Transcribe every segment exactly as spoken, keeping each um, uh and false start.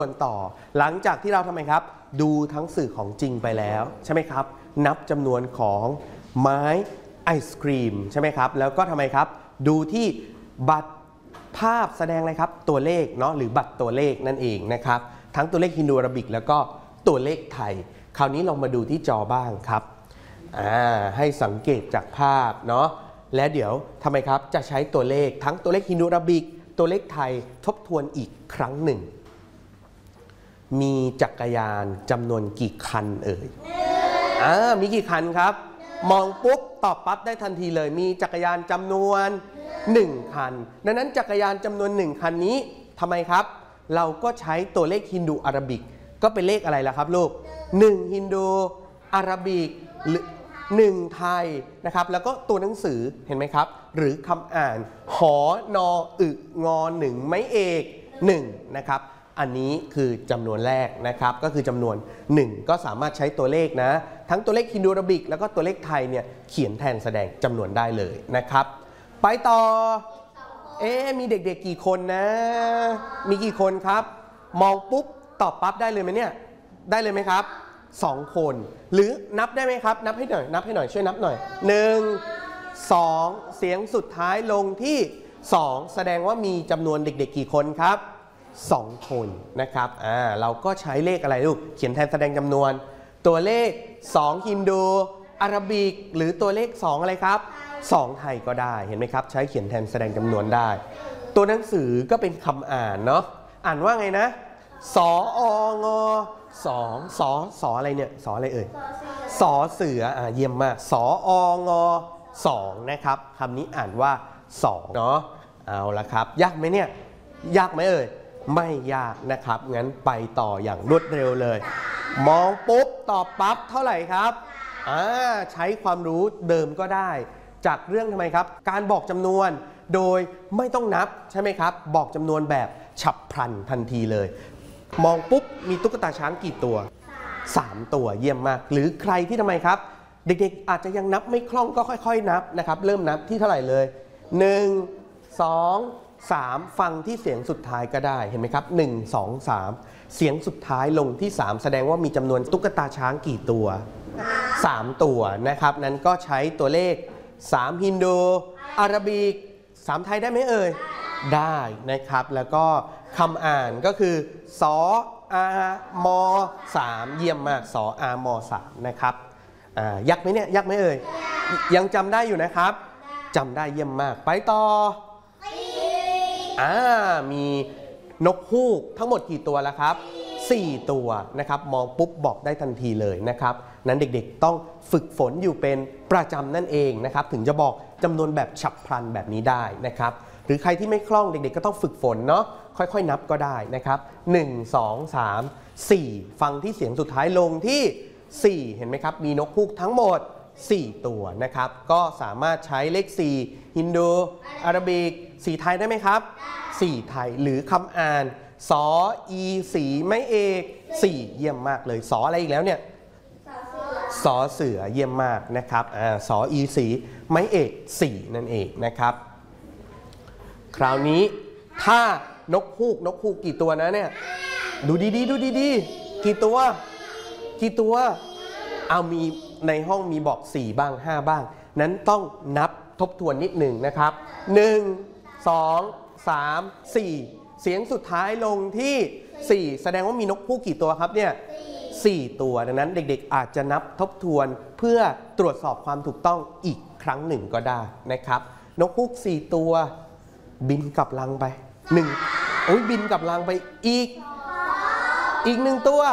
ส่วนต่อหลังจากที่เราทำไมครับดูทั้งสื่อของจริงไปแล้วใช่ไหมครับนับจำนวนของไม้ไอศครีมใช่ไหมครับแล้วก็ทำไมครับดูที่บัตรภาพแสดงอะไรครับตัวเลขเนาะหรือบัตรตัวเลขนั่นเองนะครับทั้งตัวเลขฮินดูอาราบิกแล้วก็ตัวเลขไทยคราวนี้ลองมาดูที่จอบ้างครับอ่าให้สังเกตจากภาพเนาะและเดี๋ยวทำไมครับจะใช้ตัวเลขทั้งตัวเลขฮินดูอาราบิกตัวเลขไทยทบทวนอีกครั้งหนึ่งมีจักรยานจำนวนกี่คันเอ่ยอ่ามีกี่คันครับมองปุ๊บตอบปั๊บได้ทันทีเลยมีจักรยานจำนวนหนึ่งคันดังนั้นจักรยานจำนวนหนึ่งคันนี้ทำไมครับเราก็ใช้ตัวเลขฮินดูอาราบิกก็เป็นเลขอะไรล่ะครับลูกหนึ่งฮินดูอาราบิกหรือหนึ่งไทยนะครับแล้วก็ตัวหนังสือเห็นไหมครับหรือคำอ่านหอนออึงอหนึ่งไม้เอกหนึ่งนะครับอันนี้คือจำนวนแรกนะครับก็คือจำนวนหนึ่งก็สามารถใช้ตัวเลขนะทั้งตัวเลขฮินดูอาราบิกแล้วก็ตัวเลขไทยเนี่ยเขียนแทนแสดงจำนวนได้เลยนะครับไปต่อเอ๊มีเด็กๆกี่คนนะมีกี่คนครับมองปุ๊บตอบปั๊บได้เลยไหมเนี่ยได้เลยไหมครับสองคนหรือนับได้ไหมครับนับให้หน่อยนับให้หน่อยช่วยนับหน่อยหนึ่ง สองเสียงสุดท้ายลงที่สองแสดงว่ามีจำนวนเด็กๆกี่คนครับสองคนนะครับอ่าเราก็ใช้เลขอะไรลูกเขียนแทนแสดงจำนวนตัวเลขสองฮินดูอาราบิกหรือตัวเลขสองอะไรครับสองไทยก็ได้เห็นไหมครับใช้เขียนแทนแสดงจำนวนได้ตัวหนังสือก็เป็นคำอ่านเนาะอ่านว่าไงนะสอองอสองสอสออะไรเนี่ยสออะไรเอ่ยสอเสืออ่าเยี่ยมมากสอองอสองนะครับคำนี้อ่านว่าสองเนาะเอาละครับยากไหมเนี่ยยากไหมเอ่ยไม่ยากนะครับงั้นไปต่ออย่างรวดเร็วเลยมองปุ๊บตอบปั๊บเท่าไหร่ครับอ่าใช้ความรู้เดิมก็ได้จากเรื่องทำไมครับการบอกจำนวนโดยไม่ต้องนับใช่ไหมครับบอกจำนวนแบบฉับพลันทันทีเลยมองปุ๊บมีตุ๊กตาช้างกี่ตัวสามตัวเยี่ยมมากหรือใครที่ทำไมครับเด็กๆอาจจะยังนับไม่คล่องก็ค่อยๆนับนะครับเริ่มนับที่เท่าไหร่เลยหนึ่ง สอง สามฟังที่เสียงสุดท้ายก็ได้เห็นไหมครับหนึ่ง สอง สามเสียงสุดท้ายลงที่สามแสดงว่ามีจำนวนตุ๊กตาช้างกี่ตัวสามตัวนะครับนั้นก็ใช้ตัวเลขสามฮินดูอาราบิกสามไทยได้ไหมเอ่ยได้นะครับแล้วก็คำอ่านก็คือสออามอสามเยี่ยมมากสออามอสามนะครับอ่ายักไหมเนี่ยยักไหมเอ่ยยังจำได้อยู่นะครับจำได้เยี่ยมมากไปต่ออ่ามีนกฮูกทั้งหมดกี่ตัวแล้วครับสี่ตัวนะครับมองปุ๊บบอกได้ทันทีเลยนะครับนั้นเด็กๆต้องฝึกฝนอยู่เป็นประจำนั่นเองนะครับถึงจะบอกจำนวนแบบฉับพลันแบบนี้ได้นะครับหรือใครที่ไม่คล่องเด็กๆก็ต้องฝึกฝนเนาะค่อยๆนับก็ได้นะครับหนึ่ง สอง สาม สี่ฟังที่เสียงสุดท้ายลงที่สี่เห็นไหมครับมีนกฮูกทั้งหมดสี่ตัวนะครับก็สามารถใช้เลขสี่ฮินดูอาราบิกสี่ไทยได้ไหมครับสี่ไทยหรือคำอ่านสออีสีไม้เอกสี่เยี่ยมมากเลยสออะไรอีกแล้วเนี่ยสอเสือเยี่ยมมากนะครับอ่าสออีสีไม้เอกสี่นั่นเองนะครับคราวนี้ถ้านกฮูกนกฮูกกี่ตัวนะเนี่ยดูดีๆดูดีๆกี่ตัวกี่ตัวเอามีในห้องมีบอกสี่บ้างห้าบ้างนั้นต้องนับทบทวนนิดหนึ่งนะครับหนึ่ง สอง สาม สี่เสียงสุดท้ายลงที่สี่แสดงว่ามีนกฮูกกี่ตัวครับเนี่ยสี่ตัวดังนั้นเด็กๆอาจจะนับทบทวนเพื่อตรวจสอบความถูกต้องอีกครั้งหนึ่งก็ได้นะครับนกฮูกสี่ตัวบินกลับรังไปหนึ่งโอ้ยบินกลับรังไปอีกอีกหนึ่งตัว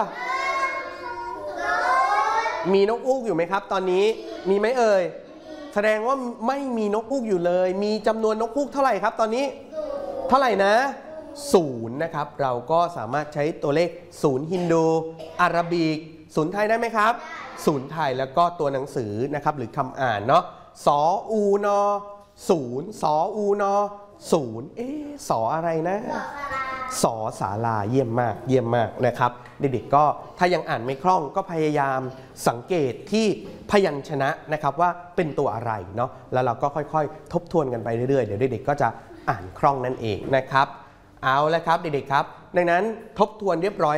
มีนกฮูกอยู่ไหมครับตอนนี้มีไหมเอ่ยแสดงว่าไม่มีนกฮูกอยู่เลยมีจำนวนนกฮูกเท่าไหร่ครับตอนนี้เท่าไหร่นะศูนย์นะครับเราก็สามารถใช้ตัวเลขศูนย์ฮินดูอาราบิกศูนย์ไทยได้ไหมครับศูนย์ไทยแล้วก็ตัวหนังสือนะครับหรือคำอ่านเนาะสออูนอศูนย์สออูนอศูนย์เอ๊ะสออะไรนะสอศาลาเยี่ยมมากเยี่ยมมากนะครับเด็กๆก็ถ้ายังอ่านไม่คล่องก็พยายามสังเกตที่พยัญชนะนะครับว่าเป็นตัวอะไรเนาะแล้วเราก็ค่อยๆทบทวนกันไปเรื่อยๆเดี๋ยวเด็กๆก็จะอ่านคล่องนั่นเองนะครับเอาละครับเด็กๆครับดังนั้นทบทวนเรียบร้อย